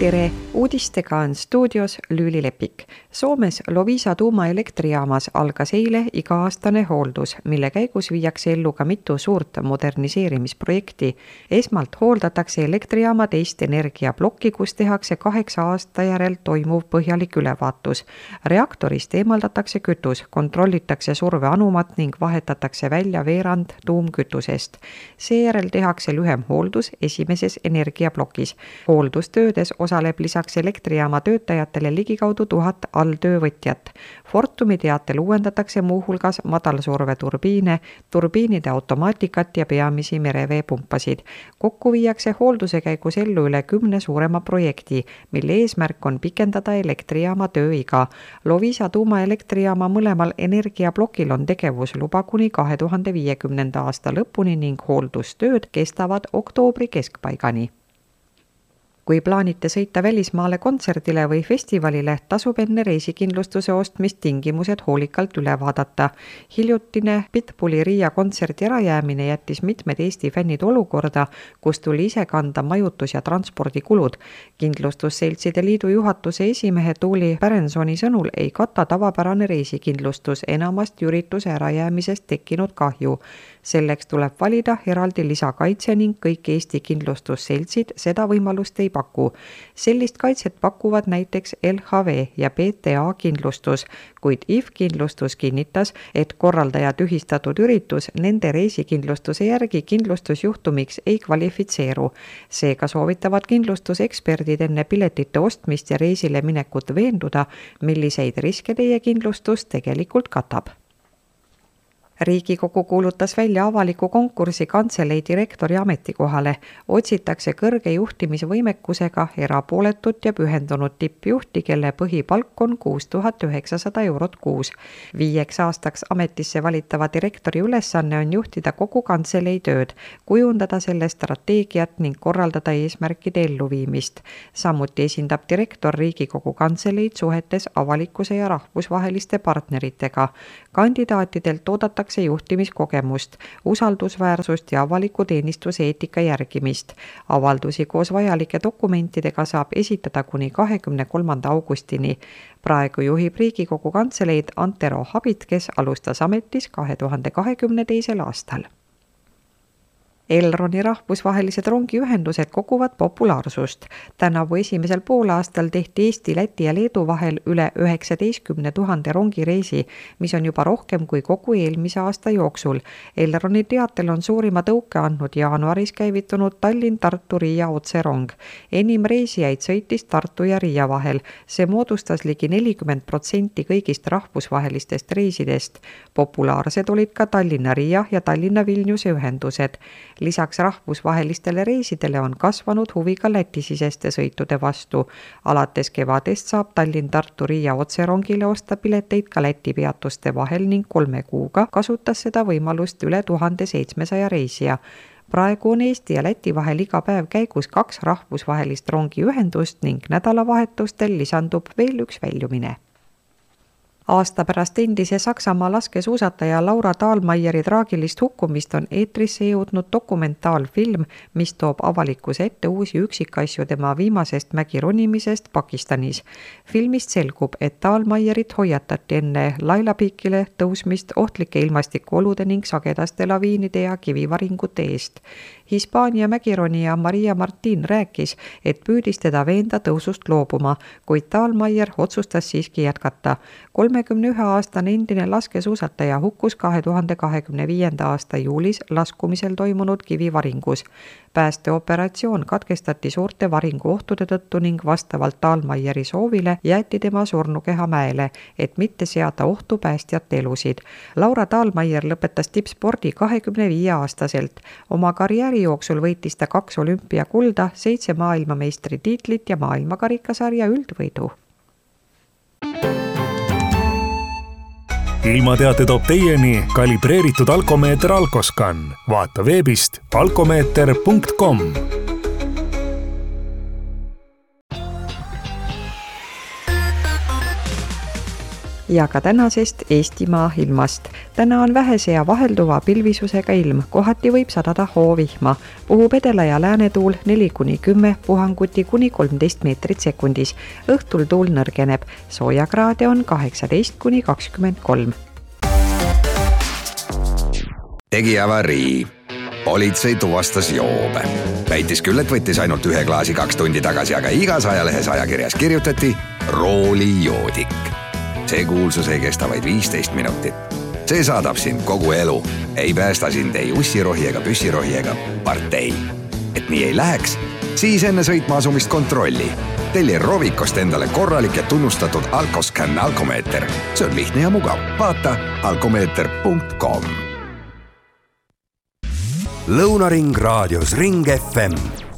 Tere! Uudistega on stuudios Lüüli Lepik. Soomes Loviisa tuumaelektrijaamas algas eile iga-aastane hooldus, mille käigus viiakse ellu ka mitu suurt moderniseerimisprojekti. Esmalt hooldatakse elektrijaama teist energiablokki, kus tehakse 8 aasta järel toimuv põhjalik ülevaatus. Reaktorist eemaldatakse kütus, kontrollitakse surveanumat ning vahetatakse välja veerand tuumkütusest. Seejärel tehakse lühem hooldus esimeses energiablokis. Hooldustöödes osaleb lisaks elektrijaama töötajatele ligikaudu 1000 alltöövõtjat. Fortumi teatel uuendatakse muuhulgas madalsurveturbiine, turbiinide automaatikat ja peamisi mereveepumpasid. Kokku viiakse hoolduse käigus ellu üle 10 suurema projekti, mille eesmärk on pikendada elektrijaama tööiga. Loviisa tuumaelektrijaama mõlemal energiablokil on tegevusluba kuni 2050. aasta lõpuni ning hooldustööd kestavad oktoobri keskpaigani. Kui plaanite sõita välismaale kontserdile või festivalile, tasub enne reisikindlustuse ostmist tingimused hoolikalt üle vaadata. Hiljutine Pitbulli Riia kontserdi ärajäämine jättis mitmed Eesti fännid olukorda, kus tuli ise kanda majutus- ja transpordikulud. Kindlustusseltside liidu juhatuse esimehe Tuuli Pärensoni sõnul ei kata tavapärane reisikindlustus enamast ürituse ärajäämisest tekkinud kahju. Selleks tuleb valida eraldi lisakaitse ning kõik Eesti kindlustusseltsid seda võimalust ei paku. Sellist kaitset pakuvad näiteks LHV ja PTA kindlustus, kuid IF kindlustus kinnitas, et korraldaja tühistatud üritus nende reisikindlustuse järgi kindlustusjuhtumiks ei kvalifitseeru. Seega soovitavad kindlustuseksperdid enne piletite ostmist ja reisile minekut veenduda, milliseid riske teie kindlustus tegelikult katab. Riigikogu kuulutas välja avaliku konkursi kantselei direktori ametikohale. Otsitakse kõrge juhtimisvõimekusega erapooletut ja pühendunud tippjuhti, kelle põhipalk on 6900 eurot kuus. 5 aastaks ametisse valitava direktori ülesanne on juhtida kogu kantselei tööd, kujundada selle strateegiat ning korraldada eesmärkide elluviimist. Samuti esindab direktor Riigikogu kantseleid suhetes avalikkuse ja rahvusvaheliste partneritega. Kandidaatidelt oodatakse juhtimiskogemust, usaldusväärsust ja avaliku teenistuse eetika järgimist. Avaldusi koos vajalike dokumentidega saab esitada kuni 23. augustini. Praegu juhib Riigikogu kantseleid Antero Habit, kes alustas ametis 2022. aastal. Elroni rahvusvahelised rongiühendused koguvad populaarsust. Tänavu esimesel poolaastal tehti Eesti, Läti ja Leedu vahel üle 19 000 rongireisi, mis on juba rohkem kui kogu eelmise aasta jooksul. Elroni teatel on suurima tõuke andnud jaanuaris käivitunud Tallinn-Tartu-Riia otserong. Enim reisijaid sõitis Tartu ja Riia vahel. See moodustas ligi 40% kõigist rahvusvahelistest reisidest. Populaarsed olid ka Tallinna-Riia ja Tallinna-Vilniuse ühendused. Lisaks rahvusvahelistele reisidele on kasvanud huvi ka Läti-siseste sõitude vastu. Alates kevadest saab Tallinn-Tartu-Riia otserongile osta pileteid ka Läti peatuste vahel ning 3 kuuga kasutas seda võimalust üle 1700 reisija. Praegu on Eesti ja Läti vahel iga päev käigus 2 rahvusvahelist rongiühendust ning nädalavahetustel lisandub veel üks väljumine. Aasta pärast endise Saksamaa laskesuusataja Laura Dahlmeieri traagilist hukkumist on eetrisse jõudnud dokumentaalfilm, mis toob avalikkuse ette uusi üksikasju tema viimasest mägironimisest Pakistanis. Filmist selgub, et Dahlmeierit hoiatati enne Laila-Peakile tõusmist ohtlike ilmastikuolude ning sagedaste laviinide ja kivivaringute eest. Hispaania mägironija Maria Martin rääkis, et püüdis teda veenda tõusust loobuma, kuid Dahlmeier otsustas siiski jätkata. 31-aastane endine laskesuusataja hukkus 2025. aasta juulis laskumisel toimunud kivivaringus. Päästeoperatsioon katkestati suurte varinguohtude tõttu ning vastavalt Dahlmeieri soovile jäeti tema surnukeha mäele, et mitte seada ohtu päästjate elusid. Laura Dahlmeier lõpetas tippspordi 25-aastaselt. Oma karjääri jooksul võitis ta 2 olümpiakulda, 7 maailmameistritiitlit ja maailmakarikasarja üldvõidu. Ilmateate toob teieni kalibreeritud alkomeeter Alkoscan. Vaata veebist alkomeeter.com. ja ka tänasest Eestimaa ilmast. Täna on vähese ja vahelduva pilvisusega ilm, kohati võib sadada hoovihma. Puhub edela- ja läänetuul 4-10, puhanguti kuni 13 meetrit sekundis. Õhtul tuul nõrgeneb, soojakraade on 18-23. Tegi avarii. Politsei tuvastas joobe. Väitis küll, et võttis ainult 1 klaasi 2 tundi tagasi, aga igas ajalehes ajakirjas kirjutati roolijoodik. See kuulsus ei kesta vaid 15 minutit. See saadab sind kogu elu. Ei päästa sind ei ussirohi ega püssirohi ega partei. Et nii ei läheks, siis enne sõitma asumist kontrolli. Telli Rovikost endale korralik ja tunnustatud Alkoscan alkomeeter. See on lihtne ja mugav. Vaata alkomeeter.com. Lõunaring raadios Ring FM